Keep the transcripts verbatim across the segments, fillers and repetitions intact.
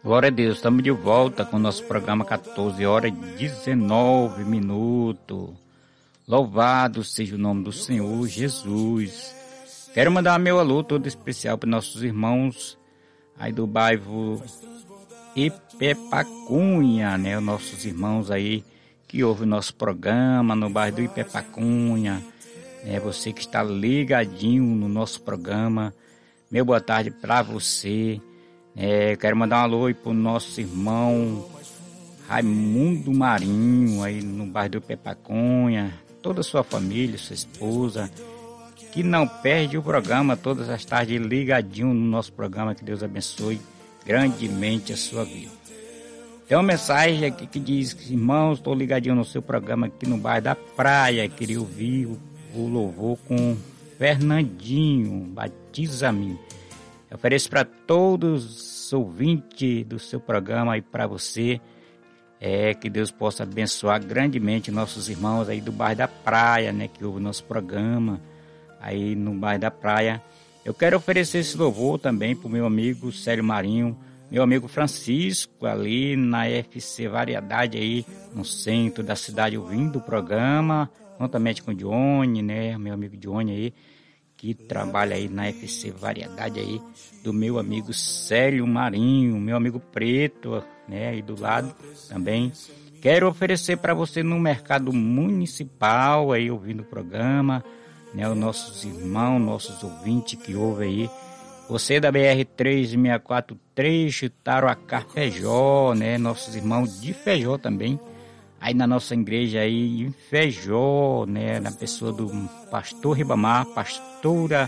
Glória a Deus, estamos de volta com o nosso programa quatorze horas e dezenove minutos. Louvado seja o nome do Senhor Jesus. Quero mandar meu alô todo especial para nossos irmãos aí do bairro Ipepacunha, né? Os nossos irmãos aí que ouvem o nosso programa no bairro do Ipepacunha, né? Você que está ligadinho no nosso programa, meu boa tarde para você. É, quero mandar um alô aí pro nosso irmão Raimundo Marinho, aí no bairro do Pepacunha, toda a sua família, sua esposa, que não perde o programa todas as tardes, ligadinho no nosso programa, que Deus abençoe grandemente a sua vida. Tem uma mensagem aqui que diz: irmãos, estou ligadinho no seu programa aqui no bairro da Praia, queria ouvir o, o louvor com Fernandinho, batiza-me. Eu ofereço para todos os ouvintes do seu programa e para você, é, que Deus possa abençoar grandemente nossos irmãos aí do bairro da Praia, né, que ouvem o nosso programa aí no bairro da Praia. Eu quero oferecer esse louvor também para o meu amigo Célio Marinho, meu amigo Francisco, ali na F C Variedade aí no centro da cidade, ouvindo o programa, juntamente com o Dione, né, meu amigo Dione aí, que trabalha aí na F C Variedade aí, do meu amigo Célio Marinho, meu amigo Preto, né, aí do lado também. Quero oferecer para você no mercado municipal, aí ouvindo o programa, né, os nossos irmãos, nossos ouvintes que ouvem aí. Você da B R três seis quatro três, Taruacá, Feijó, né, nossos irmãos de Feijó também. Aí na nossa igreja aí em Feijó, né, na pessoa do pastor Ribamar, pastora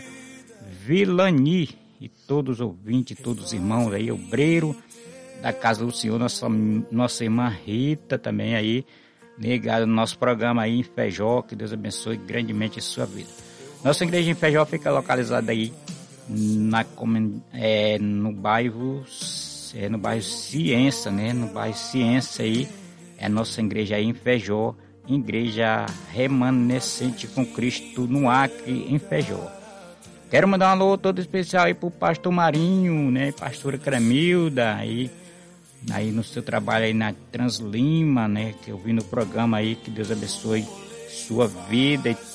Vilani e todos os ouvintes, todos os irmãos aí, obreiro da Casa do Senhor, nossa, nossa irmã Rita também aí, ligado no nosso programa aí em Feijó, que Deus abençoe grandemente a sua vida. Nossa igreja em Feijó fica localizada aí na, é, no bairro, é, no bairro Ciência, né, no bairro Ciência aí. É a nossa igreja aí em Feijó, igreja remanescente com Cristo no Acre, em Feijó. Quero mandar um alô todo especial aí pro pastor Marinho, né, pastora Cremilda, aí, aí no seu trabalho aí na Translima, né, que eu vi no programa aí, que Deus abençoe sua vida e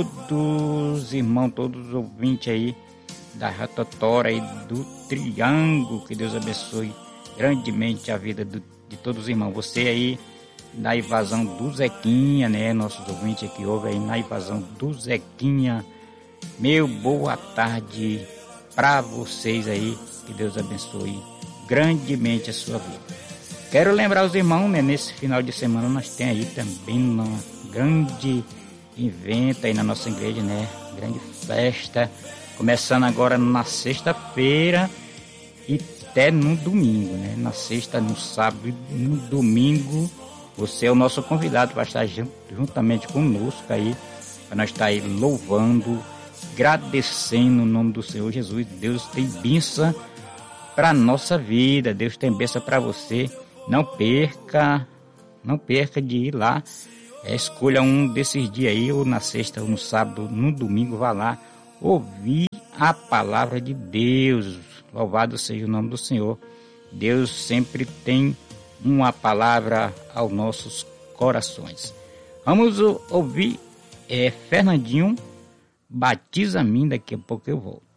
todos os irmãos, todos os ouvintes aí da Rotatória aí do Triângulo, que Deus abençoe grandemente a vida do de todos os irmãos. Você aí na invasão do Zequinha, né? Nossos ouvintes aqui ouvem aí na invasão do Zequinha. Meu boa tarde para vocês aí. Que Deus abençoe grandemente a sua vida. Quero lembrar os irmãos, né? Nesse final de semana nós temos aí também uma grande evento aí na nossa igreja, né? Grande festa. Começando agora na sexta-feira e até no domingo, né? Na sexta, no sábado e no domingo, você é o nosso convidado para estar juntamente conosco aí, para nós estar aí louvando, agradecendo o nome do Senhor Jesus. Deus tem bênção para a nossa vida, Deus tem bênção para você. Não perca, não perca de ir lá, é, escolha um desses dias aí, ou na sexta, ou no sábado, no domingo, vá lá ouvir a palavra de Deus. Louvado seja o nome do Senhor. Deus sempre tem uma palavra aos nossos corações. Vamos ouvir é, Fernandinho, batiza-me, daqui a pouco eu volto.